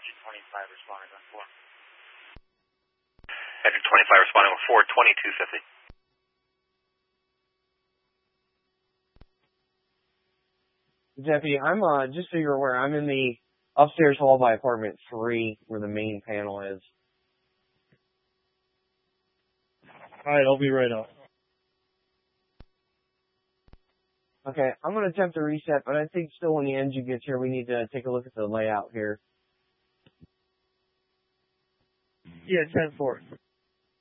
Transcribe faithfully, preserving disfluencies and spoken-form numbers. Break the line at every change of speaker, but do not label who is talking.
Engine twenty-five responding on four.
Engine twenty-five responding on four, twenty-two fifty.
Deputy, I'm, uh, just so you're aware, I'm in the upstairs hall by apartment three, where the main panel is.
Alright, I'll be right up.
Okay, I'm going to attempt to reset, but I think still when the engine gets here, we need to take a look at the layout here.
Yeah, ten four.